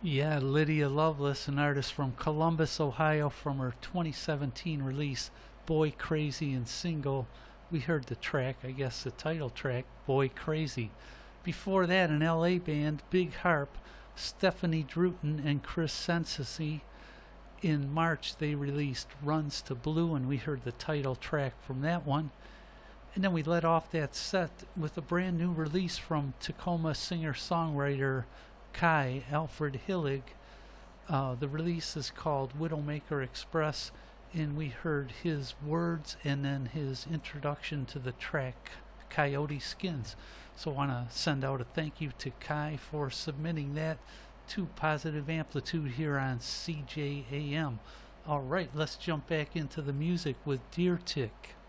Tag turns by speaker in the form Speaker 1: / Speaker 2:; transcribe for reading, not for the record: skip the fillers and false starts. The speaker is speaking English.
Speaker 1: Yeah, Lydia Lovelace, an artist from Columbus, Ohio, from her 2017 release, Boy Crazy and Single. We heard the track, I guess the title track, Boy Crazy. Before that, an LA band, Big Harp, Stephanie Druten and Chris Sensi. In March, they released Runs to Blue, and we heard the title track from that one. And then we let off that set with a brand new release from Tacoma singer-songwriter Kai Alfred Hillig. The release is called Widowmaker Express, and we heard his words and then his introduction to the track Coyote Skins. So I want to send out a thank you to Kai for submitting that to Positive Amplitude here on CJAM. All right, let's jump back into the music with Deer Tick.